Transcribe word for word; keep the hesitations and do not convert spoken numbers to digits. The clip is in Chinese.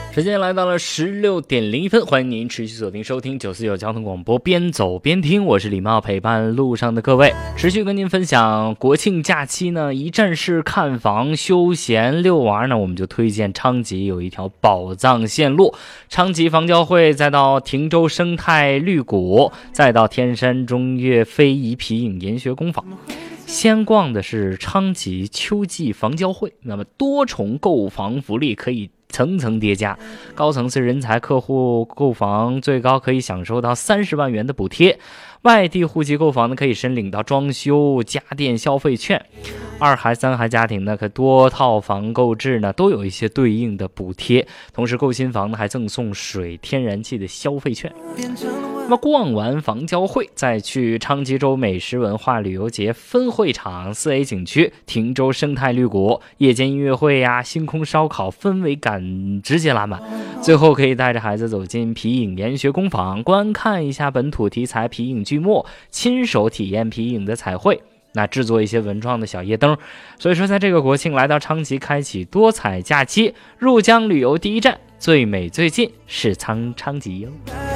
时间来到了十六点零一分，欢迎您持续锁定收听九四九交通广播，边走边听，我是李茂，陪伴路上的各位，持续跟您分享国庆假期呢，一站式看房、休闲遛玩呢，我们就推荐昌吉有一条宝藏线路，昌吉房交会，再到亭州生态绿谷，再到天山中岳非遗皮影研学工坊。先逛的是昌吉秋季房交会，那么多重购房福利可以层层叠加，高层次人才客户购房最高可以享受到三十万元的补贴，外地户籍购房呢可以申领到装修家电消费券，二孩三孩家庭呢可多套房购置呢都有一些对应的补贴，同时购新房呢还赠送水天然气的消费券。那么逛完房交会，再去昌吉州美食文化旅游节分会场 四 A 景区、亭州生态绿谷，夜间音乐会呀、星空烧烤，氛围感直接拉满。最后可以带着孩子走进皮影研学工坊，观看一下本土题材皮影剧目，亲手体验皮影的彩绘，那制作一些文创的小夜灯。所以说在这个国庆来到昌吉，开启多彩假期，入江旅游第一站，最美最近是昌昌吉哟。